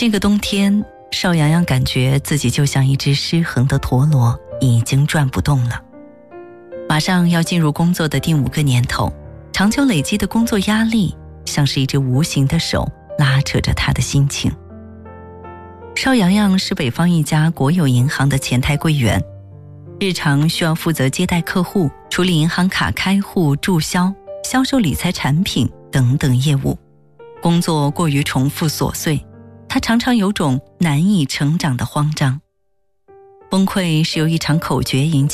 这个冬天，邵阳阳感觉自己就像一只失衡的陀螺，已经转不动了。马上要进入工作的第5个年头，长久累积的工作压力像是一只无形的手拉扯着他的心情。邵阳阳是北方一家国有银行的前台柜员，日常需要负责接待客户、处理银行卡开户、注销、销售理财产品等等业务，工作过于重复琐碎，他常常有种难以成长的慌张。崩溃是由一场口诀引起